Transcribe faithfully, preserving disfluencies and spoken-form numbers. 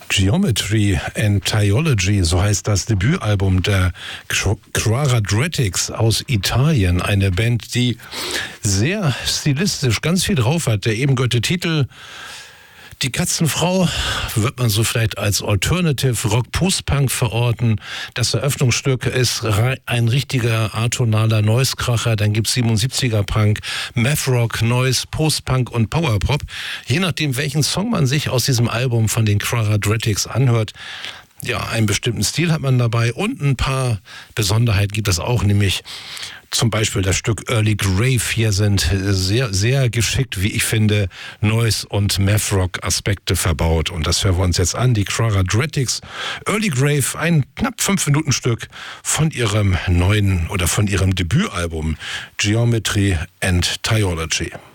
Geometry and Theology, so heißt das Debütalbum der Quadratics aus Italien. Eine Band, die sehr stilistisch ganz viel drauf hat. Der eben gehörte Titel Die Katzenfrau wird man so vielleicht als Alternative Rock Post-Punk verorten. Das Eröffnungsstück ist ein richtiger atonaler Noise-Kracher. Dann gibt's siebenundsiebziger Punk, Math Rock, Noise, Post-Punk und Powerpop. Je nachdem, welchen Song man sich aus diesem Album von den Quadratics anhört, ja, einen bestimmten Stil hat man dabei und ein paar Besonderheiten gibt es auch, nämlich zum Beispiel das Stück Early Grave. Hier sind sehr, sehr geschickt, wie ich finde, Noise- und Math-Rock-Aspekte verbaut. Und das hören wir uns jetzt an. Die Quadratics, Early Grave, ein knapp fünf Minuten Stück von ihrem neuen oder von ihrem Debütalbum Geometry and Theology.